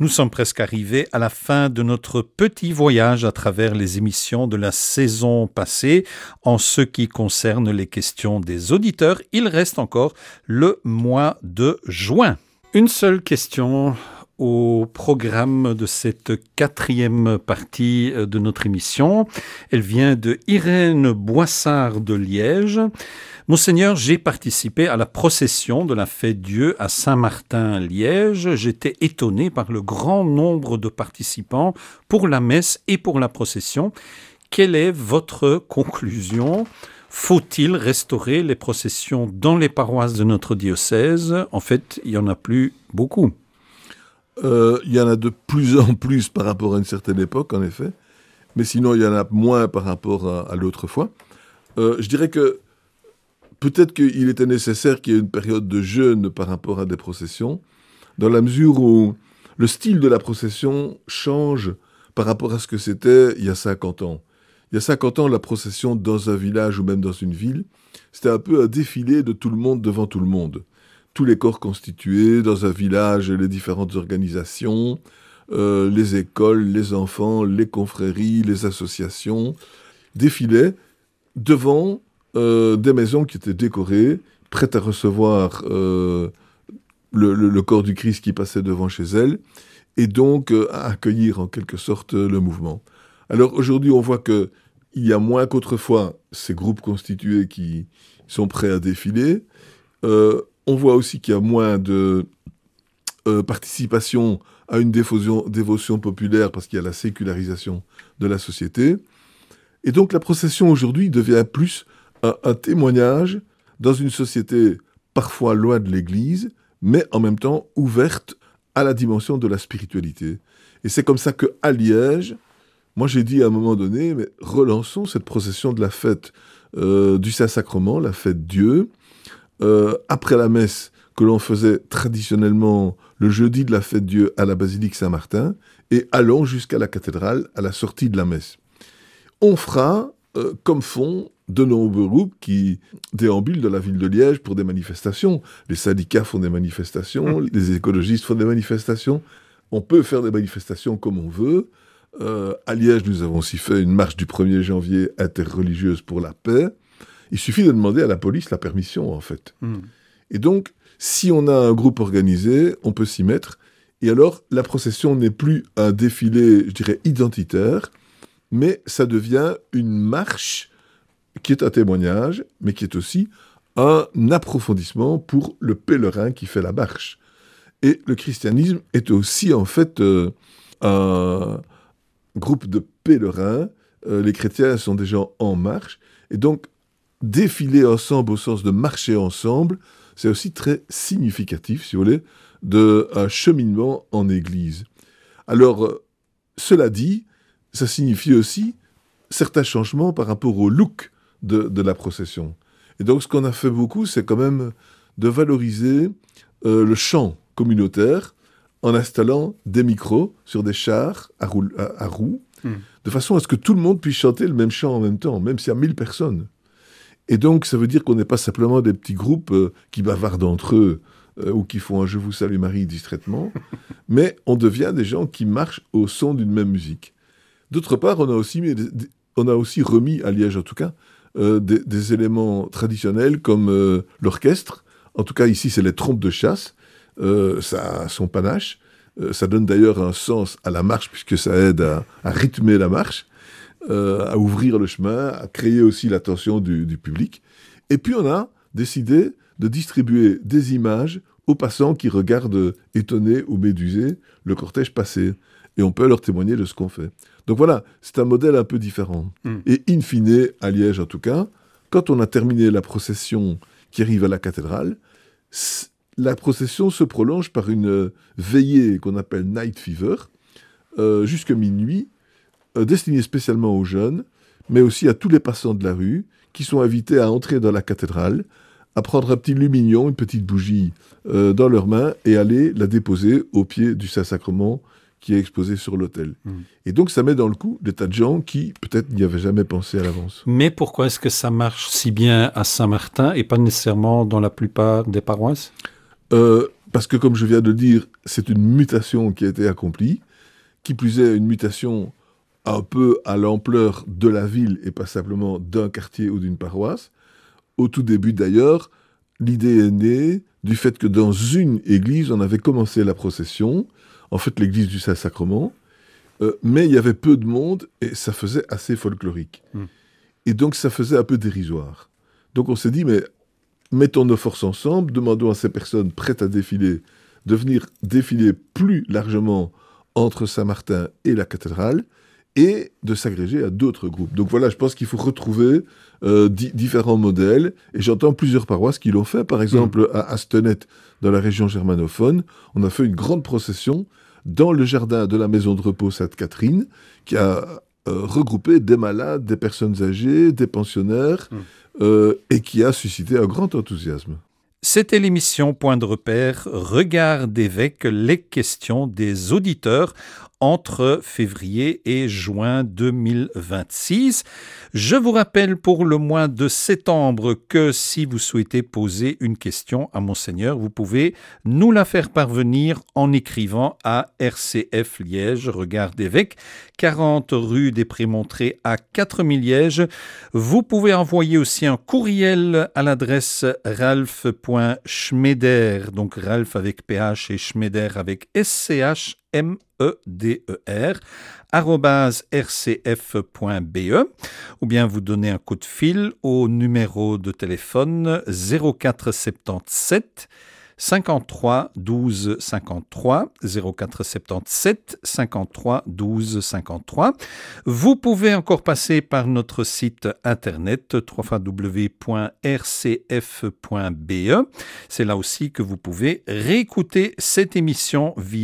Nous sommes presque arrivés à la fin de notre petit voyage à travers les émissions de la saison passée. En ce qui concerne les questions des auditeurs, il reste encore le mois de juin. Une seule question au programme de cette 4e partie de notre émission. Elle vient de Irène Boissard de Liège. Monseigneur, j'ai participé à la procession de la Fête-Dieu à Saint-Martin-Liège. J'étais étonné par le grand nombre de participants pour la messe et pour la procession. Quelle est votre conclusion ? Faut-il restaurer les processions dans les paroisses de notre diocèse ? En fait, il n'y en a plus beaucoup. Il y en a de plus en plus par rapport à une certaine époque, en effet. Mais sinon, il y en a moins par rapport à l'autre fois. Je dirais que peut-être qu'il était nécessaire qu'il y ait une période de jeûne par rapport à des processions, dans la mesure où le style de la procession change par rapport à ce que c'était il y a 50 ans. Il y a 50 ans, la procession dans un village ou même dans une ville, c'était un peu un défilé de tout le monde devant tout le monde. Tous les corps constitués, dans un village, les différentes organisations, les écoles, les enfants, les confréries, les associations, défilaient devant des maisons qui étaient décorées, prêtes à recevoir le corps du Christ qui passait devant chez elles, et donc à accueillir en quelque sorte le mouvement. Alors aujourd'hui, on voit qu'il y a moins qu'autrefois ces groupes constitués qui sont prêts à défiler. On voit aussi qu'il y a moins de participation à une dévotion populaire parce qu'il y a la sécularisation de la société. Et donc la procession aujourd'hui devient plus un témoignage dans une société parfois loin de l'Église, mais en même temps ouverte à la dimension de la spiritualité. Et c'est comme ça qu'à Liège, moi j'ai dit à un moment donné, mais relançons cette procession de la fête du Saint-Sacrement, la fête Dieu, après la messe que l'on faisait traditionnellement le jeudi de la fête Dieu à la basilique Saint-Martin, et allons jusqu'à la cathédrale à la sortie de la messe. On fera, comme font de nombreux groupes qui déambulent dans la ville de Liège pour des manifestations. Les syndicats font des manifestations, les écologistes font des manifestations. On peut faire des manifestations comme on veut. À Liège, nous avons aussi fait une marche du 1er janvier interreligieuse pour la paix. Il suffit de demander à la police la permission, en fait. Et donc, si on a un groupe organisé, on peut s'y mettre. Et alors, la procession n'est plus un défilé, je dirais, identitaire, mais ça devient une marche qui est un témoignage, mais qui est aussi un approfondissement pour le pèlerin qui fait la marche. Et le christianisme est aussi, en fait, un groupe de pèlerins. Les chrétiens sont des gens en marche. Et donc, défiler ensemble au sens de marcher ensemble, c'est aussi très significatif, si vous voulez, d'un cheminement en Église. Alors, cela dit, ça signifie aussi certains changements par rapport au look de la procession. Et donc, ce qu'on a fait beaucoup, c'est quand même de valoriser le chant communautaire en installant des micros sur des chars à roues, de façon à ce que tout le monde puisse chanter le même chant en même temps, même s'il y a 1000 personnes. Et donc, ça veut dire qu'on n'est pas simplement des petits groupes qui bavardent entre eux ou qui font un « Je vous salue Marie » distraitement, mais on devient des gens qui marchent au son d'une même musique. D'autre part, on a aussi remis, à Liège en tout cas, des éléments traditionnels comme l'orchestre. En tout cas, ici, c'est les trompes de chasse. Ça a son panache. Ça donne d'ailleurs un sens à la marche, puisque ça aide à rythmer la marche, à ouvrir le chemin, à créer aussi l'attention du public. Et puis, on a décidé de distribuer des images aux passants qui regardent étonnés ou médusés le cortège passer. Et on peut leur témoigner de ce qu'on fait. Donc voilà, c'est un modèle un peu différent. Et in fine, à Liège en tout cas, quand on a terminé la procession qui arrive à la cathédrale, la procession se prolonge par une veillée qu'on appelle Night Fever, jusque minuit, destinée spécialement aux jeunes, mais aussi à tous les passants de la rue, qui sont invités à entrer dans la cathédrale, à prendre un petit lumignon, une petite bougie dans leurs mains, et aller la déposer au pied du Saint-Sacrement qui est exposé sur l'autel. Et donc, ça met dans le coup des tas de gens qui, peut-être, n'y avaient jamais pensé à l'avance. Mais pourquoi est-ce que ça marche si bien à Saint-Martin et pas nécessairement dans la plupart des paroisses ? parce que, comme je viens de le dire, c'est une mutation qui a été accomplie, qui plus est une mutation un peu à l'ampleur de la ville et pas simplement d'un quartier ou d'une paroisse. Au tout début d'ailleurs, l'idée est née du fait que dans une église, on avait commencé la procession, en fait l'église du Saint-Sacrement, mais il y avait peu de monde et ça faisait assez folklorique. Et donc ça faisait un peu dérisoire. Donc on s'est dit, mais mettons nos forces ensemble, demandons à ces personnes prêtes à défiler de venir défiler plus largement entre Saint-Martin et la cathédrale et de s'agréger à d'autres groupes. Donc voilà, je pense qu'il faut retrouver différents modèles, et j'entends plusieurs paroisses qui l'ont fait. Par exemple, à Astenet, dans la région germanophone, on a fait une grande procession dans le jardin de la maison de repos Sainte-Catherine, qui a regroupé des malades, des personnes âgées, des pensionnaires, et qui a suscité un grand enthousiasme. C'était l'émission Point de repère, Regard d'évêque, les questions des auditeurs entre février et juin 2026. Je vous rappelle pour le mois de septembre que si vous souhaitez poser une question à Monseigneur, vous pouvez nous la faire parvenir en écrivant à RCF Liège, Regard d'évêque, 40 rue des Prémontrés à 4000 Liège. Vous pouvez envoyer aussi un courriel à l'adresse ralph.schmeder, donc Ralph avec PH et Schmeder avec SCHMEDER, @rcf.be, ou bien vous donnez un coup de fil au numéro de téléphone 0477 53 12 53, 0477 53 12 53. Vous pouvez encore passer par notre site internet www.rcf.be. C'est là aussi que vous pouvez réécouter cette émission via